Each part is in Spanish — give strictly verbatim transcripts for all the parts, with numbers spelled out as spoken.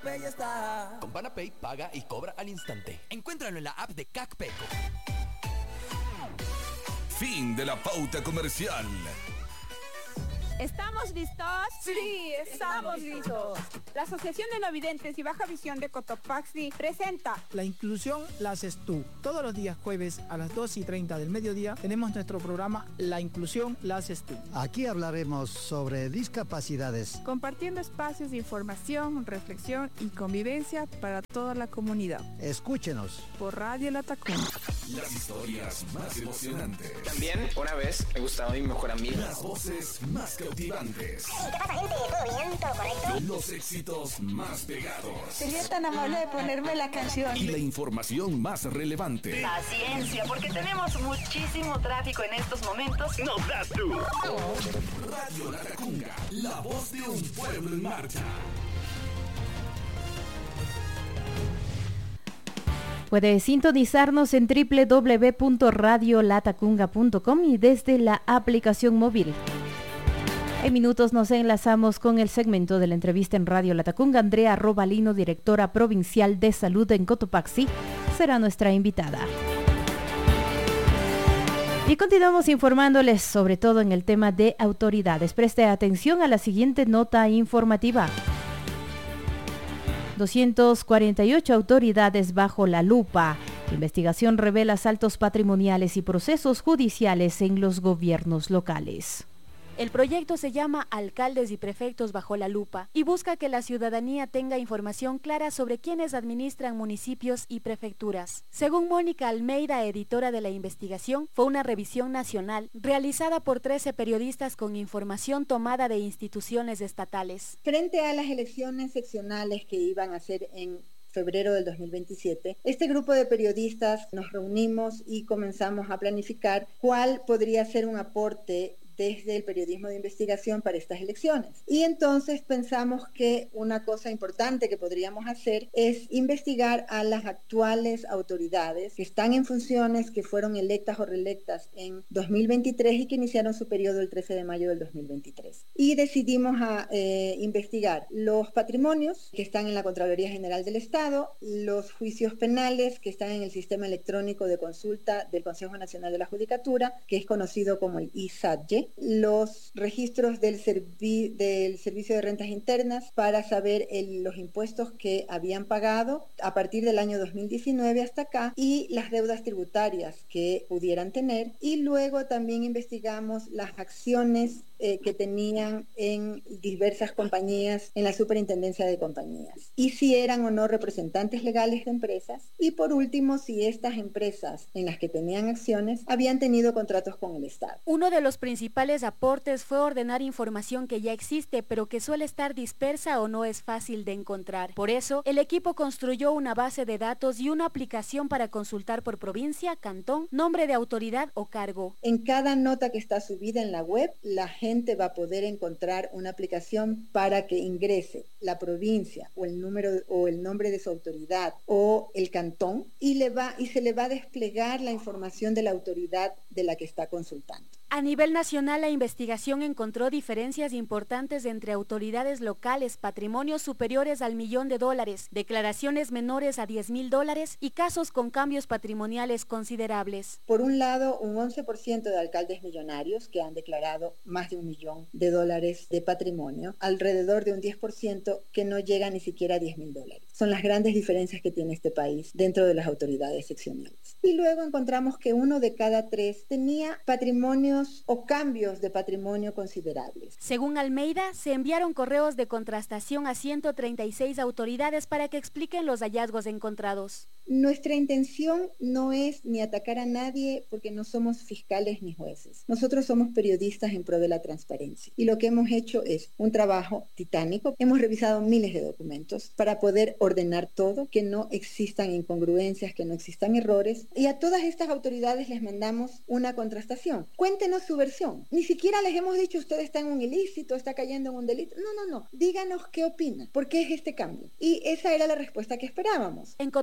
Pay está. Con Banapay paga y cobra al instante. Encuéntralo en la app de CacPeco. Fin de la pauta comercial. ¿Estamos listos? Sí, estamos listos. La Asociación de No Videntes y Baja Visión de Cotopaxi presenta La inclusión la haces tú. Todos los días jueves a las dos y treinta del mediodía tenemos nuestro programa La inclusión la haces tú. Aquí hablaremos sobre discapacidades, compartiendo espacios de información, reflexión y convivencia para toda la comunidad. Escúchenos por Radio La Tacunga. Las historias más emocionantes. También, una vez, me gustaba mi mejor amiga. Las voces más cautivantes. ¿Qué pasa, gente? ¿Todo bien? ¿Todo correcto? Los éxitos más pegados. Sería tan amable de ponerme la canción. Y la información más relevante. Paciencia, porque tenemos muchísimo tráfico en estos momentos. ¡No das tú! Radio La Tacunga, la voz de un pueblo en marcha. Puede sintonizarnos en doble u doble u doble u punto radio latacunga punto com y desde la aplicación móvil. En minutos nos enlazamos con el segmento de la entrevista en Radio Latacunga. Andrea Robalino, directora provincial de salud en Cotopaxi, será nuestra invitada. Y continuamos informándoles sobre todo en el tema de autoridades. Preste atención a la siguiente nota informativa. doscientas cuarenta y ocho autoridades bajo la lupa. Investigación revela asaltos patrimoniales y procesos judiciales en los gobiernos locales. El proyecto se llama Alcaldes y Prefectos bajo la lupa y busca que la ciudadanía tenga información clara sobre quiénes administran municipios y prefecturas. Según Mónica Almeida, editora de la investigación, fue una revisión nacional realizada por trece periodistas con información tomada de instituciones estatales. Frente a las elecciones seccionales que iban a ser en febrero del dos mil veintisiete, este grupo de periodistas nos reunimos y comenzamos a planificar cuál podría ser un aporte desde el periodismo de investigación para estas elecciones. Y entonces pensamos que una cosa importante que podríamos hacer es investigar a las actuales autoridades que están en funciones, que fueron electas o reelectas en dos mil veintitrés y que iniciaron su periodo el trece de mayo del dos mil veintitrés. Y decidimos a, eh, investigar los patrimonios que están en la Contraloría General del Estado, los juicios penales que están en el sistema electrónico de consulta del Consejo Nacional de la Judicatura, que es conocido como el I S A T G E, los registros del, servi del Servicio de Rentas Internas para saber el, los impuestos que habían pagado a partir del año dos mil diecinueve hasta acá y las deudas tributarias que pudieran tener, y luego también investigamos las acciones eh, que tenían en diversas compañías, en la superintendencia de compañías, y si eran o no representantes legales de empresas, y por último si estas empresas en las que tenían acciones habían tenido contratos con el Estado. Uno de los principales aportes fue ordenar información que ya existe pero que suele estar dispersa o no es fácil de encontrar. Por eso, el equipo construyó una base de datos y una aplicación para consultar por provincia, cantón, nombre de autoridad o cargo. En cada nota que está subida en la web, la gente va a poder encontrar una aplicación para que ingrese la provincia o el número o el nombre de su autoridad o el cantón y le va y se le va a desplegar la información de la autoridad de la que está consultando. A nivel nacional, la investigación encontró diferencias importantes entre autoridades locales, patrimonios superiores al millón de dólares, declaraciones menores a diez mil dólares y casos con cambios patrimoniales considerables. Por un lado, un once por ciento de alcaldes millonarios que han declarado más de un millón de dólares de patrimonio, alrededor de un diez por ciento que no llega ni siquiera a diez mil dólares. Son las grandes diferencias que tiene este país dentro de las autoridades seccionales. Y luego encontramos que uno de cada tres tenía patrimonios o cambios de patrimonio considerables. Según Almeida, se enviaron correos de contrastación a ciento treinta y seis autoridades para que expliquen los hallazgos encontrados. Nuestra intención no es ni atacar a nadie porque no somos fiscales ni jueces. Nosotros somos periodistas en pro de la transparencia y lo que hemos hecho es un trabajo titánico. Hemos revisado miles de documentos para poder ordenar todo, que no existan incongruencias, que no existan errores, y a todas estas autoridades les mandamos una contrastación. Cuéntenos su versión. Ni siquiera les hemos dicho usted está en un ilícito, está cayendo en un delito. No, no, no. Díganos qué opina, por qué es este cambio. Y esa era la respuesta que esperábamos. En Cotopaxi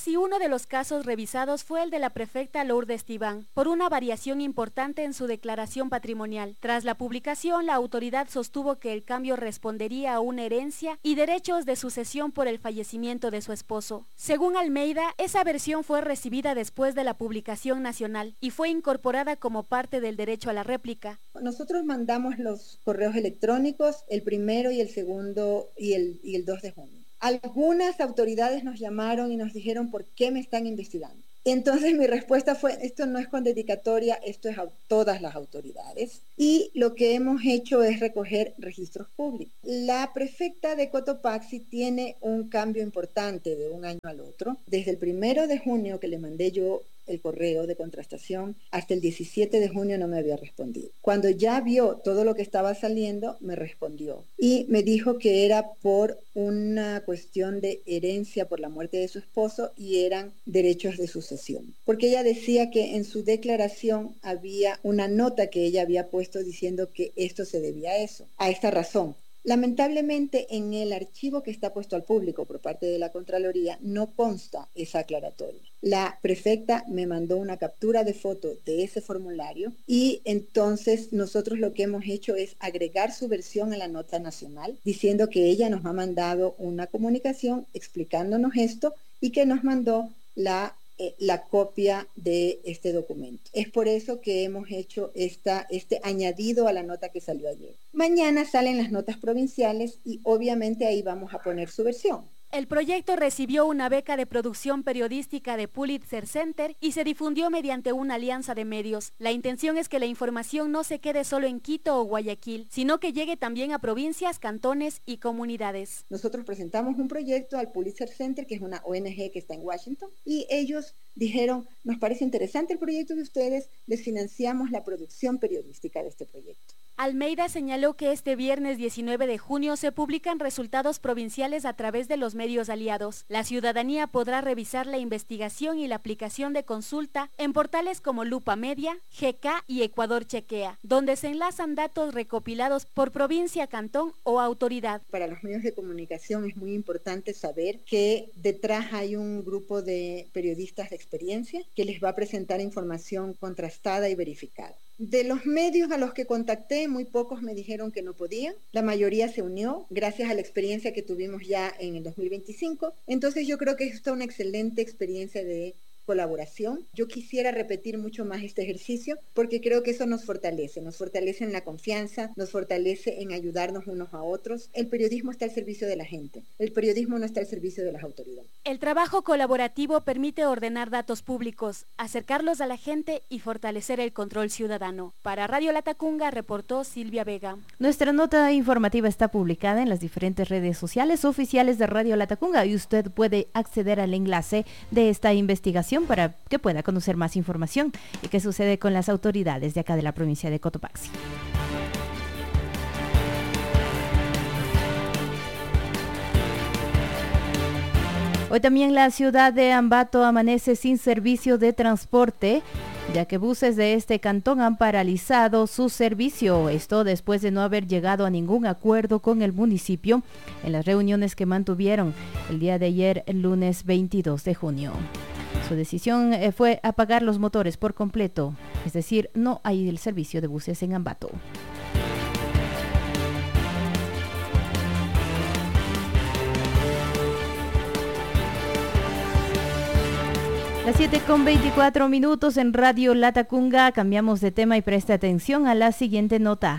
y uno de los casos revisados fue el de la prefecta Lourdes Tibán, por una variación importante en su declaración patrimonial. Tras la publicación, la autoridad sostuvo que el cambio respondería a una herencia y derechos de sucesión por el fallecimiento de su esposo. Según Almeida, esa versión fue recibida después de la publicación nacional y fue incorporada como parte del derecho a la réplica. Nosotros mandamos los correos electrónicos, el primero y el segundo y el, y el dos de junio. Algunas autoridades nos llamaron y nos dijeron por qué me están investigando. Entonces mi respuesta fue, esto no es con dedicatoria, esto es a todas las autoridades. Y lo que hemos hecho es recoger registros públicos. La prefecta de Cotopaxi tiene un cambio importante de un año al otro. Desde el primero de junio que le mandé yo el correo de contrastación, hasta el diecisiete de junio no me había respondido. Cuando ya vio todo lo que estaba saliendo, me respondió y me dijo que era por una cuestión de herencia por la muerte de su esposo y eran derechos de sucesión. Porque ella decía que en su declaración había una nota que ella había puesto diciendo que esto se debía a eso, a esta razón. Lamentablemente, en el archivo que está puesto al público por parte de la Contraloría no consta esa aclaratoria. La prefecta me mandó una captura de foto de ese formulario y entonces nosotros lo que hemos hecho es agregar su versión a la nota nacional diciendo que ella nos ha mandado una comunicación explicándonos esto y que nos mandó la Eh, la copia de este documento. Es por eso que hemos hecho esta, este añadido a la nota que salió ayer. Mañana salen las notas provinciales y obviamente ahí vamos a poner su versión. El proyecto recibió una beca de producción periodística de Pulitzer Center y se difundió mediante una alianza de medios. La intención es que la información no se quede solo en Quito o Guayaquil, sino que llegue también a provincias, cantones y comunidades. Nosotros presentamos un proyecto al Pulitzer Center, que es una O N G que está en Washington, y ellos dijeron, nos parece interesante el proyecto de ustedes, les financiamos la producción periodística de este proyecto. Almeida señaló que este viernes diecinueve de junio se publican resultados provinciales a través de los medios aliados. La ciudadanía podrá revisar la investigación y la aplicación de consulta en portales como Lupa Media, G K y Ecuador Chequea, donde se enlazan datos recopilados por provincia, cantón o autoridad. Para los medios de comunicación es muy importante saber que detrás hay un grupo de periodistas de experiencia que les va a presentar información contrastada y verificada. De los medios a los que contacté, muy pocos me dijeron que no podían. La mayoría se unió gracias a la experiencia que tuvimos ya en el dos mil veinticinco. Entonces yo creo que esta es una excelente experiencia de colaboración. Yo quisiera repetir mucho más este ejercicio porque creo que eso nos fortalece, nos fortalece en la confianza, nos fortalece en ayudarnos unos a otros. El periodismo está al servicio de la gente, el periodismo no está al servicio de las autoridades. El trabajo colaborativo permite ordenar datos públicos, acercarlos a la gente y fortalecer el control ciudadano. Para Radio Latacunga reportó Silvia Vega. Nuestra nota informativa está publicada en las diferentes redes sociales oficiales de Radio Latacunga y usted puede acceder al enlace de esta investigación para que pueda conocer más información y qué sucede con las autoridades de acá de la provincia de Cotopaxi. Hoy también la ciudad de Ambato amanece sin servicio de transporte, ya que buses de este cantón han paralizado su servicio. Esto después de no haber llegado a ningún acuerdo con el municipio en las reuniones que mantuvieron el día de ayer, el lunes veintidós de junio. Su decisión eh, fue apagar los motores por completo, es decir, no hay el servicio de buses en Ambato. Las siete con veinticuatro minutos en Radio Latacunga, cambiamos de tema y preste atención a la siguiente nota.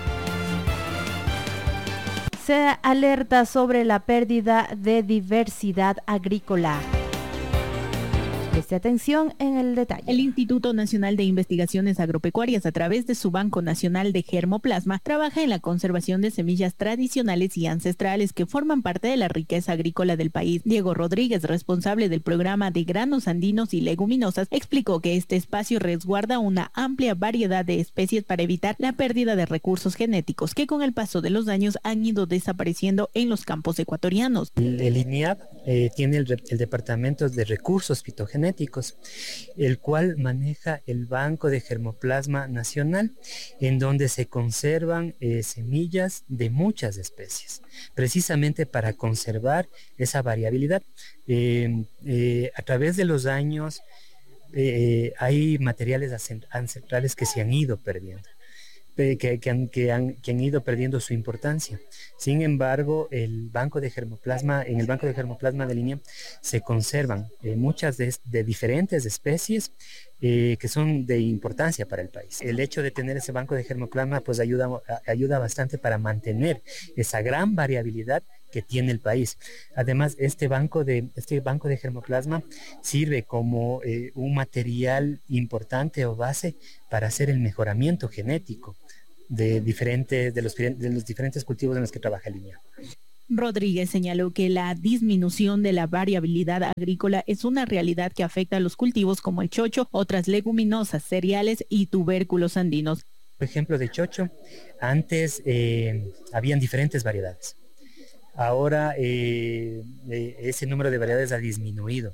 Se alerta sobre la pérdida de diversidad agrícola. Preste atención en el detalle. El Instituto Nacional de Investigaciones Agropecuarias, a través de su Banco Nacional de Germoplasma, trabaja en la conservación de semillas tradicionales y ancestrales que forman parte de la riqueza agrícola del país. Diego Rodríguez, responsable del programa de granos andinos y leguminosas, explicó que este espacio resguarda una amplia variedad de especies para evitar la pérdida de recursos genéticos que con el paso de los años han ido desapareciendo en los campos ecuatorianos. El, el INIAP eh, tiene el, el Departamento de Recursos Fitogenéticos, genéticos, el cual maneja el Banco de Germoplasma Nacional, en donde se conservan eh, semillas de muchas especies, precisamente para conservar esa variabilidad. Eh, eh, a través de los años eh, hay materiales ancestrales que se han ido perdiendo. Que, que, han, que, han, que han ido perdiendo su importancia. Sin embargo, el banco de germoplasma, en el banco de germoplasma de línea se conservan eh, muchas de, de diferentes especies eh, que son de importancia para el país. El hecho de tener ese banco de germoplasma pues ayuda, ayuda bastante para mantener esa gran variabilidad que tiene el país. Además, este banco de, este banco de germoplasma sirve como eh, un material importante o base para hacer el mejoramiento genético de, diferentes, de, los, de los diferentes cultivos en los que trabaja Línea. Rodríguez señaló que la disminución de la variabilidad agrícola es una realidad que afecta a los cultivos como el chocho, otras leguminosas, cereales y tubérculos andinos. Por ejemplo, de chocho, antes eh, habían diferentes variedades. Ahora eh, eh, ese número de variedades ha disminuido.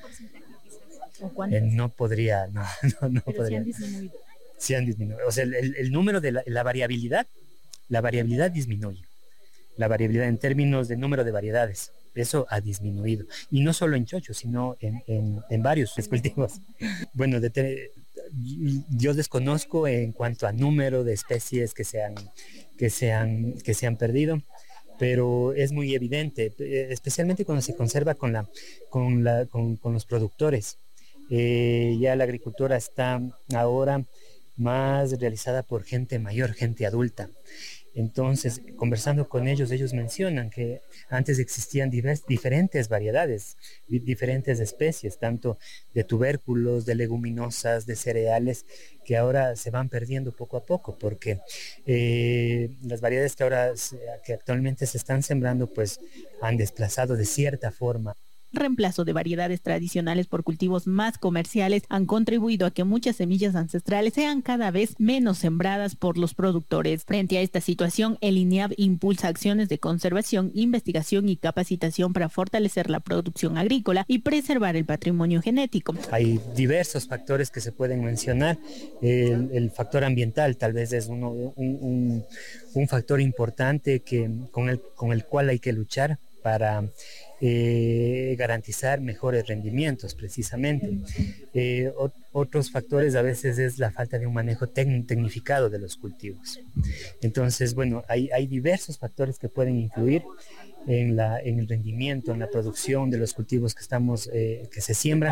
¿O cuántas? Eh, no podría, no, no, no Pero podría. sí han disminuido. Sí han disminuido. O sea, el, el, el número de la, la variabilidad, la variabilidad disminuye. La variabilidad en términos de número de variedades, eso ha disminuido. Y no solo en chocho, sino en, en, en varios cultivos. Bueno, de te, yo desconozco en cuanto a número de especies que se han, que se han, que se han perdido, pero es muy evidente, especialmente cuando se conserva con, la, con, la, con, con los productores. Eh, ya la agricultura está ahora más realizada por gente mayor, gente adulta. Entonces, conversando con ellos, ellos mencionan que antes existían divers, diferentes variedades, di, diferentes especies, tanto de tubérculos, de leguminosas, de cereales, que ahora se van perdiendo poco a poco, porque eh, las variedades que ahora, que actualmente se están sembrando, pues han desplazado de cierta forma. Reemplazo de variedades tradicionales por cultivos más comerciales han contribuido a que muchas semillas ancestrales sean cada vez menos sembradas por los productores. Frente a esta situación, el INEAV impulsa acciones de conservación, investigación y capacitación para fortalecer la producción agrícola y preservar el patrimonio genético. Hay diversos factores que se pueden mencionar. El, el factor ambiental tal vez es uno, un, un, un factor importante que, con, el, con el cual hay que luchar para eh, garantizar mejores rendimientos precisamente. Eh, o, otros factores a veces es la falta de un manejo tec- tecnificado de los cultivos. Entonces, bueno, hay, hay diversos factores que pueden influir en, la, en el rendimiento, en la producción de los cultivos que, estamos, eh, que se siembran,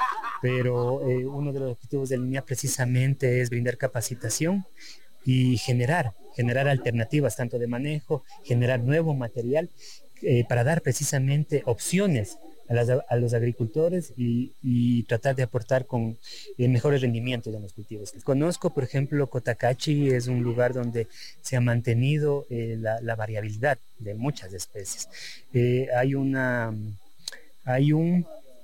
pero eh, uno de los objetivos de Línea precisamente es brindar capacitación y generar, generar alternativas tanto de manejo, generar nuevo material Eh, para dar precisamente opciones a, las, a los agricultores y, y tratar de aportar con eh, mejores rendimientos en los cultivos. Conozco, por ejemplo, Cotacachi es un lugar donde se ha mantenido eh, la, la variabilidad de muchas especies. Eh, hay una, hay un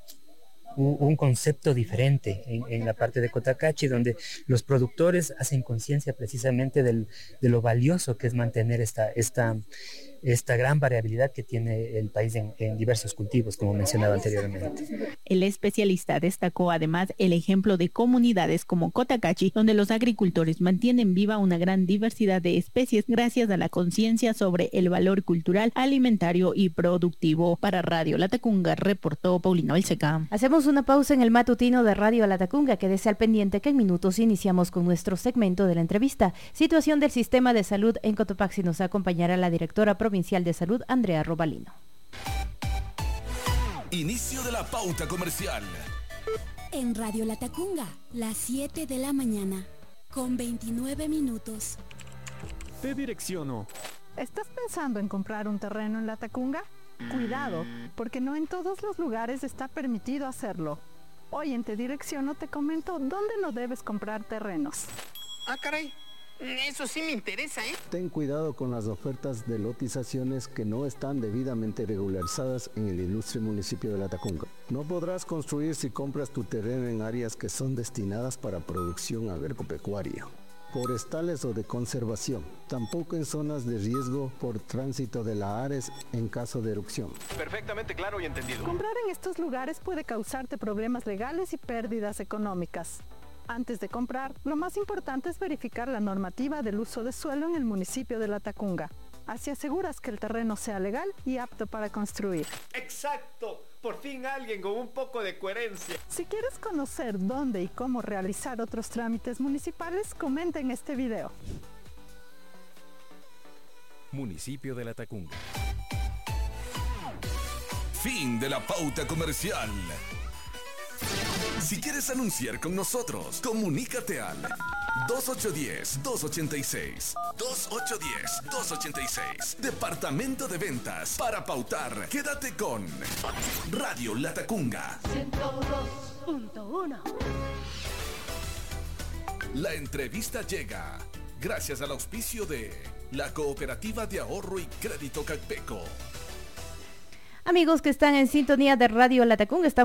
un concepto diferente en, en la parte de Cotacachi, donde los productores hacen conciencia precisamente del, de lo valioso que es mantener esta, esta, esta gran variabilidad que tiene el país en, en diversos cultivos, como mencionaba anteriormente. El especialista destacó además el ejemplo de comunidades como Cotacachi, donde los agricultores mantienen viva una gran diversidad de especies gracias a la conciencia sobre el valor cultural, alimentario y productivo. Para Radio Latacunga, reportó Paulina Belseca. Hacemos una pausa en el matutino de Radio Latacunga. Quédese al pendiente que en minutos iniciamos con nuestro segmento de la entrevista. Situación del sistema de salud en Cotopaxi. Nos acompañará la directora provincial de salud, Andrea Robalino. Inicio de la pauta comercial. En Radio Latacunga, las siete de la mañana, con veintinueve minutos. Te direcciono. ¿Estás pensando en comprar un terreno en Latacunga? Cuidado, porque no en todos los lugares está permitido hacerlo. Hoy en Te Direcciono te comento dónde no debes comprar terrenos. Ah, caray. Eso sí me interesa, ¿eh? Ten cuidado con las ofertas de lotizaciones que no están debidamente regularizadas en el ilustre municipio de Latacunga. No podrás construir si compras tu terreno en áreas que son destinadas para producción agropecuaria. forestales o de conservación. Tampoco en zonas de riesgo por tránsito de la Ares en caso de erupción. Perfectamente claro y entendido. Comprar en estos lugares puede causarte problemas legales y pérdidas económicas. Antes de comprar, lo más importante es verificar la normativa del uso de suelo en el municipio de Latacunga. Así aseguras que el terreno sea legal y apto para construir. ¡Exacto! Por fin alguien con un poco de coherencia. Si quieres conocer dónde y cómo realizar otros trámites municipales, comenta en este video. Municipio de Latacunga. Fin de la pauta comercial. Si quieres anunciar con nosotros, comunícate al dos ocho uno cero, dos ocho seis, dos ocho uno cero, dos ocho seis. Departamento de Ventas. Para pautar, quédate con Radio Latacunga. ciento dos punto uno. La entrevista llega gracias al auspicio de la Cooperativa de Ahorro y Crédito Calpeco. Amigos que están en sintonía de Radio Latacunga, estamos